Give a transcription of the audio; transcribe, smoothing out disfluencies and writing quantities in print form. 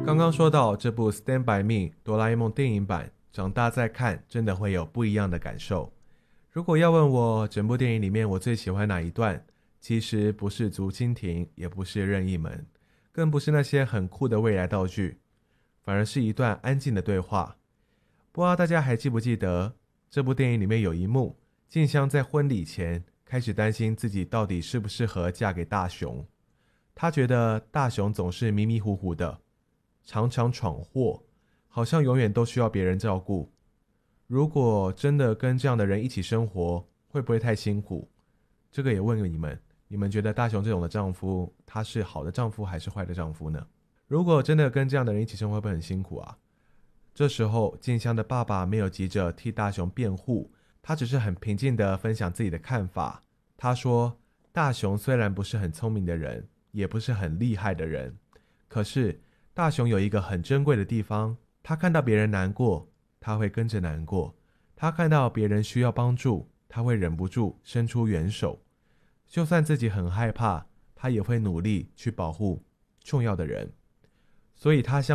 刚刚说到这部《Stand by Me》哆啦 A 梦电影版，长大再看真的会有不一样的感受。如果要问我整部电影里面我最喜欢哪一段，其实不是竹蜻蜓，也不是任意门，更不是那些很酷的未来道具，反而是一段安静的对话。不知道大家还记不记得，这部电影里面有一幕，静香在婚礼前开始担心自己到底适不适合嫁给大雄。她觉得大雄总是迷迷糊糊的，常常闯祸，好像永远都需要别人照顾。如果真的跟这样的人一起生活，会不会太辛苦？这个也问你们，你们觉得大雄这种的丈夫，他是好的丈夫还是坏的丈夫呢？如果真的跟这样的人一起生活，会不会很辛苦啊？这时候静香的爸爸没有急着替大雄辩护，他只是很平静地分享自己的看法。他说，大雄虽然不是很聪明的人，也不是很厉害的人，可是大雄有一个很珍贵的地方，他看到别人难过，他会跟着难过，他看到别人需要帮助，他会忍不住伸出援手，就算自己很害怕，他也会努力去保护重要的人。所以他相